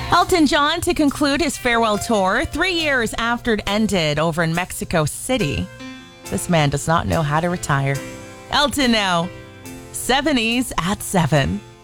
Elton John to conclude his farewell tour 3 years after it ended over in Mexico City. This man does not know how to retire. Elton now, 70s at 7.